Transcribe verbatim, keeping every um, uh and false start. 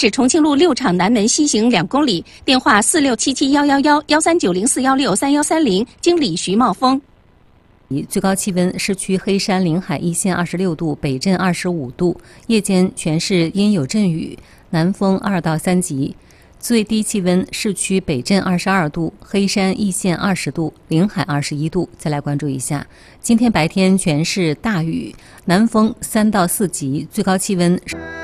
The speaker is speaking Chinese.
至重庆路六厂南门西行两公里，电话四六七七幺幺幺幺三九零四幺六三幺三零，经理徐茂峰。 最高气温：市区黑山、临海一线二十六度，北镇二十五度，夜间全市阴有阵雨，南风二到三级。最低气温：市区北镇二十二度，黑山一线二十度，临海二十一度。再来关注一下，今天白天全市大雨，南风三到四级，最高气温。